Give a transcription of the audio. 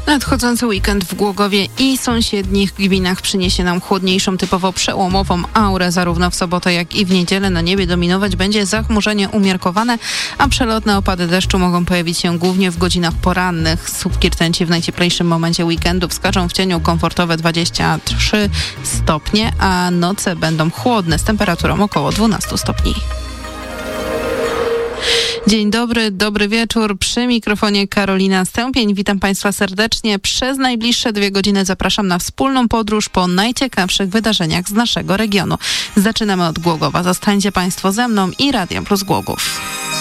Nadchodzący weekend w Głogowie i sąsiednich gminach przyniesie nam chłodniejszą, typowo przełomową aurę. Zarówno w sobotę, jak i w niedzielę na niebie dominować będzie zachmurzenie umiarkowane, a przelotne opady deszczu mogą pojawić się głównie w godzinach porannych. Słupki rtęci w najcieplejszym momencie weekendu wskażą w cieniu komfortowe 23 stopnie, a noce będą chłodne z temperaturą około 12 stopni. Dzień dobry, dobry wieczór. Przy mikrofonie Karolina Stępień. Witam Państwa serdecznie. Przez najbliższe 2 godziny zapraszam na wspólną podróż po najciekawszych wydarzeniach z naszego regionu. Zaczynamy od Głogowa. Zostańcie Państwo ze mną i Radiem Plus Głogów.